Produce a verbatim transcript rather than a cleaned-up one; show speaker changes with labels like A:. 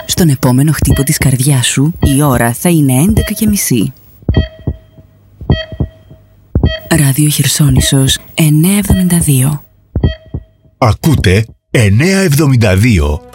A: Στον επόμενο χτύπο της καρδιάς σου η ώρα θα είναι έντεκα και μισή. Ράδιο Χερσόνησος εννιακόσια εβδομήντα δύο.
B: Ακούτε εννιακόσια εβδομήντα δύο